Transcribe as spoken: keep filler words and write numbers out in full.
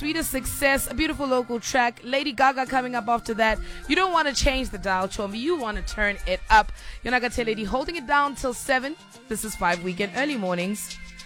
Sweetest Success, a beautiful local track. Lady Gaga coming up after that. You don't want to change the dial, Chomi. You want to turn it up. You're not going to tell Lady holding it down till seven. This is five Weekend Early Mornings.